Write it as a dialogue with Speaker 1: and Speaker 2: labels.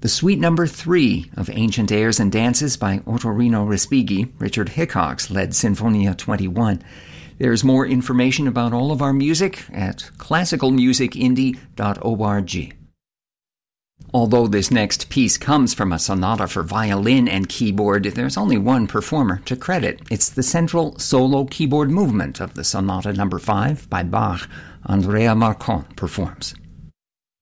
Speaker 1: The Suite Number 3 of Ancient Airs and Dances by Ottorino Respighi, Richard Hickox led Sinfonia 21. There's more information about all of our music at classicalmusicindie.org. Although this next piece comes from a sonata for violin and keyboard, there's only one performer to credit. It's the central solo keyboard movement of the Sonata No. 5 by Bach. Andrea Marcon performs.